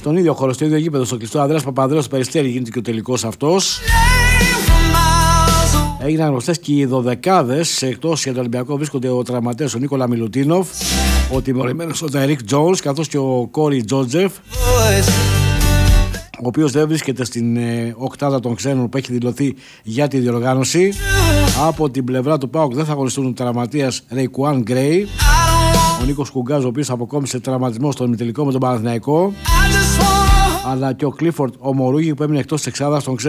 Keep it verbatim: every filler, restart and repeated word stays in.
Στον ίδιο χώρο, στο ίδιο γήπεδο, στο κλειστό Ανδρέας Παπανδρέου στο Περιστέρι, γίνεται και ο τελικός αυτός. Έγιναν γνωστές και οι δωδεκάδες. Εκτός για τον Ολυμπιακό βρίσκονται ο τραυματίας ο Νίκολα Μιλουτίνοφ, ο τιμωρημένος ο Ταϊρίκ Τζόνς, καθώς και ο Κόρι Τζότζεφ, ο οποίος δεν βρίσκεται στην ε, οκτάδα των ξένων που έχει δηλωθεί για τη διοργάνωση. Από την πλευρά του ΠΑΟΚ δεν θα αγωνιστούν ο τραυματίας Ρεϊκουάν Γκρέι, ο Νίκος Κουγκάζ, ο οποίος αποκόμισε τραυματισμό στον ημιτελικό με τον Παναθηναϊκό, αλλά και ο Κλίφορντ ο Μορούγι που έμεινε εκτός της εξάδας των ξένων.